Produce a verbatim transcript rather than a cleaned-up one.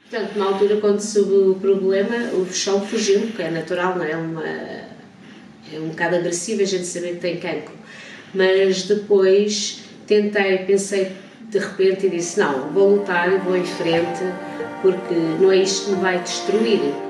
Portanto, na altura, quando soube o problema, o chão fugiu, porque é natural, não é? É, uma, é um bocado agressivo a gente saber que tem cancro. Mas depois tentei, pensei de repente e disse, não, vou lutar, vou em frente, porque não é isto que me vai destruir.